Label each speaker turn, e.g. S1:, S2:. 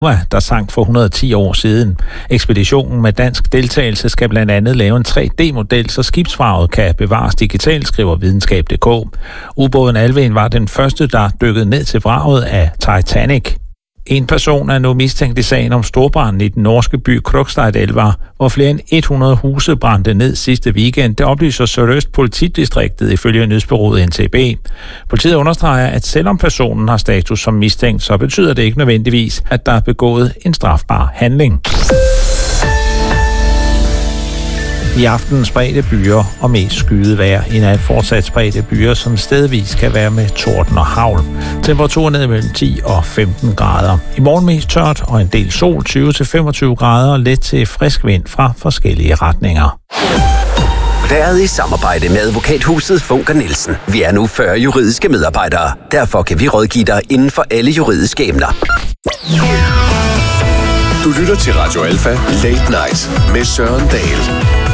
S1: der sank for 110 år siden. Ekspeditionen med dansk deltagelse skal blandt andet lave en 3D-model, så skibsvraget kan bevares digitalt, skriver videnskab.dk. Ubåden Alvin var den første, der dykkede ned til vraget af Titanic. En person er nu mistænkt i sagen om storbranden i den norske by Krokstadelva, hvor flere end 100 huse brændte ned sidste weekend. Det oplyser Sørøst politidistriktet ifølge nyhedsbureauet NTB. Politiet understreger, at selvom personen har status som mistænkt, så betyder det ikke nødvendigvis, at der er begået en strafbar handling. I aften spredte byer og mest skyet vejr. I nat fortsat spredte byer, som stedvis kan være med torden og hagl. Temperaturen ned mellem 10 og 15 grader. I morgen mest tørt og en del sol, 20-25 grader, og let til frisk vind fra forskellige retninger.
S2: Været i samarbejde med advokathuset Funker Nielsen. Vi er nu 40 juridiske medarbejdere. Derfor kan vi rådgive dig inden for alle juridiske emner.
S3: Du lytter til Radio Alfa Late Night med Søren Dahl.